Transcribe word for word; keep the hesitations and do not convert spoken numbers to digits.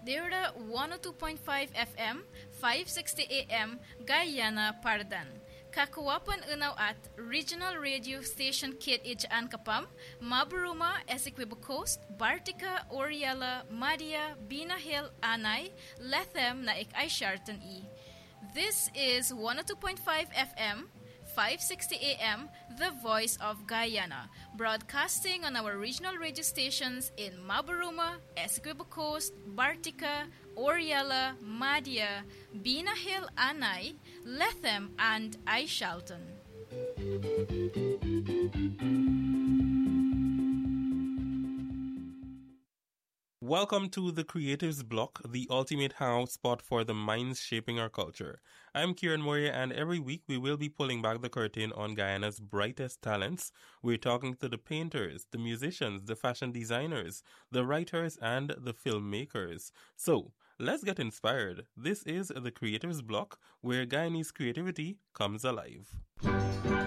Deura one oh two point five F M, five sixty A M, Guyana, Pardan. Kakuwapan unaw at Regional Radio Station Kit Ijaan Kapam, Maburuma, Essequibo Coast, Bartica, Oriela, Madia, Bina Hill, Anay, Lethem na ik ay Sharton E. This is one oh two point five F M, five sixty A M, The Voice of Guyana, broadcasting on our regional radio stations in Maburuma, Essequibo Coast, Bartica, Oriela, Madia, Bina Hill, Anay, Lethem, and Aishalton. Welcome to the Creatives Block, the ultimate house spot for the minds shaping our culture. I'm Kieran Moria, and every week we will be pulling back the curtain on Guyana's brightest talents. We're talking to the painters, the musicians, the fashion designers, the writers, and the filmmakers. So, let's get inspired. This is the Creatives Block, where Guyanese creativity comes alive.